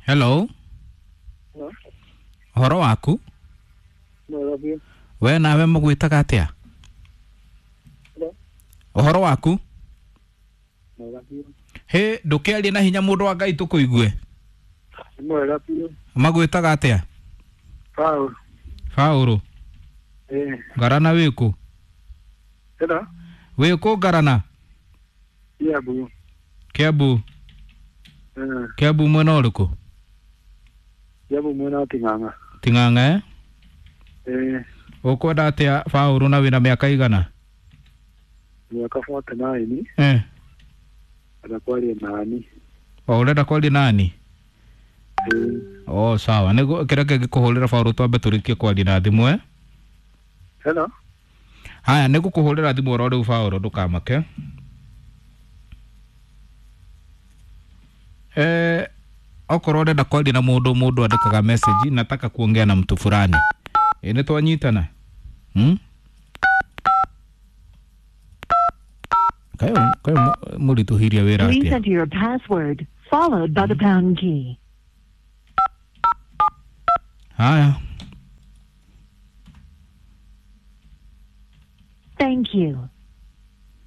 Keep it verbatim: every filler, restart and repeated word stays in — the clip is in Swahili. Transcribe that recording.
Hello. Hello. Horo waku? Mwega biũ. We nawe mũgwĩtaga atĩa? Hello. Horo waku? Mwega biũ. He, ndũkĩarie na hinya mũndũ wa Ngai tũkũigue. Mwega biũ. Magwĩtaga atĩa? Paul. Paul. Eh. Ngarana wĩkũ? Hello. Wĩkũ Ngarana? Kiambu. Kiambu. Eh. Kiambu mwena ũrĩkũ? Kiambu mwena wa Ting'ang'a. Ting'ang'a eh? Eh. Ũkwenda atĩa Paul na wĩna mĩaka igana? Miaka forty-nine. Eh. Anakuaria nani? O ũrenda kwaria nani? Eh. Oh sawa, nĩguo kĩreke ngĩkũhũrĩra Paul twambe tũrĩkie kwaria na thimũ eh? Hello. Haya, nĩngũkũhũrĩra thimũ oro rĩu Paul ndũkamake. Eh, okorwo ũrenda kwaria na mũndũ mũndũ andĩkaga message nataka kuongea na mtu fulani. Ĩ nĩ twanyitana? Hmm? Kayo kayo mũritũhirie wĩra atĩa? Please enter your password followed by the pound key. Haya. Thank you.